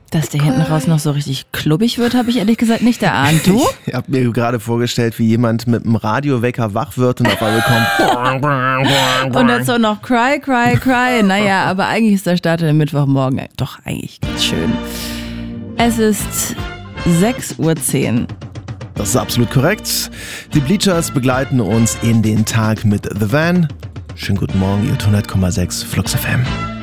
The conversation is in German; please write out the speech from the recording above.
Dass der hinten raus noch so richtig klubbig wird, habe ich ehrlich gesagt nicht erahnt. Du? Ich habe mir gerade vorgestellt, wie jemand mit einem Radiowecker wach wird und auf einmal kommt. Und dazu noch Cry, Cry, Cry. Naja, aber eigentlich ist der Start am Mittwochmorgen doch eigentlich ganz schön. Es ist 6:10 Uhr. Das ist absolut korrekt. Die Bleachers begleiten uns in den Tag mit The Van. Schönen guten Morgen, ihr 100,6 Flux FM.